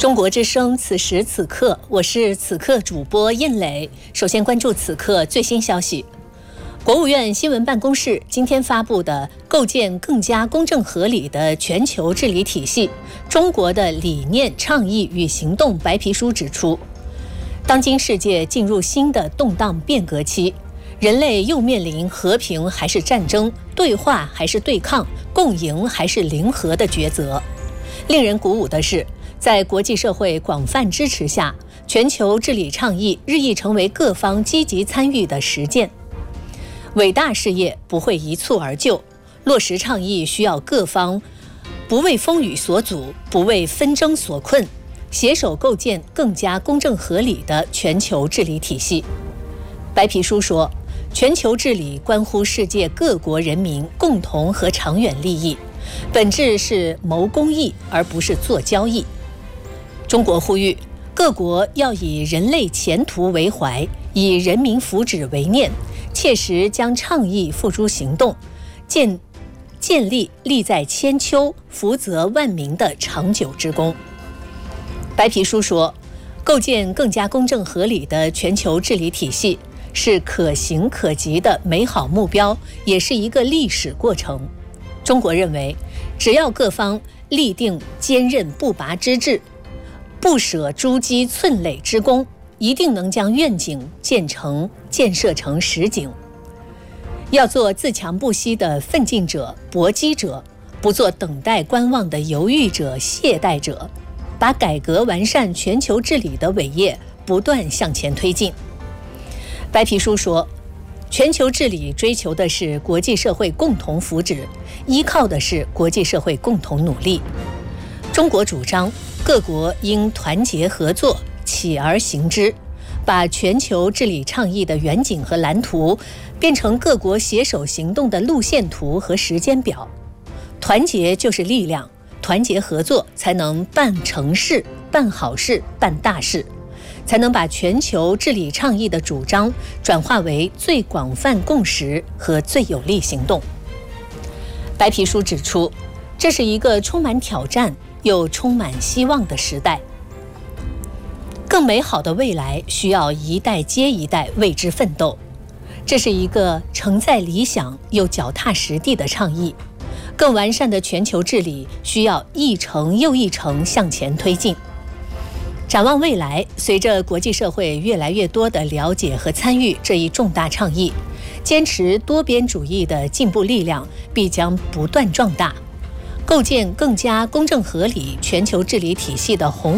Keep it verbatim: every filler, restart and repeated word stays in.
中国之声，此时此刻，我是此刻主播印磊。首先关注此刻最新消息。国务院新闻办公室今天发布的《构建更加公正合理的全球治理体系：中国的理念、倡议与行动》白皮书指出，当今世界进入新的动荡变革期，人类又面临和平还是战争、对话还是对抗、共赢还是零和的抉择。令人鼓舞的是，在国际社会广泛支持下，全球治理倡议日益成为各方积极参与的实践。伟大事业不会一蹴而就，落实倡议需要各方不为风雨所阻，不为纷争所困，携手构建更加公正合理的全球治理体系。白皮书说，全球治理关乎世界各国人民共同和长远利益，本质是谋公益而不是做交易。中国呼吁各国要以人类前途为怀，以人民福祉为念，切实将倡议付诸行动，建建立利在千秋、福泽万民的长久之功。白皮书说，构建更加公正合理的全球治理体系是可行可及的美好目标，也是一个历史过程。中国认为，只要各方立定坚韧不拔之志，不舍诸玑寸垒之功，一定能将愿景建成建设成实景。要做自强不息的奋进者、搏击者，不做等待观望的犹豫者、懈怠者，把改革完善全球治理的伟业不断向前推进。白皮书说，全球治理追求的是国际社会共同福祉，依靠的是国际社会共同努力。中国主张各国应团结合作，起而行之，把全球治理倡议的远景和蓝图变成各国携手行动的路线图和时间表。团结就是力量，团结合作才能办成事、办好事、办大事，才能把全球治理倡议的主张转化为最广泛共识和最有力行动。白皮书指出，这是一个充满挑战又充满希望的时代。更美好的未来需要一代接一代为之奋斗。这是一个承载理想又脚踏实地的倡议。更完善的全球治理需要一程又一程向前推进。展望未来，随着国际社会越来越多的了解和参与这一重大倡议，坚持多边主义的进步力量必将不断壮大。构建更加公正合理全球治理体系的宏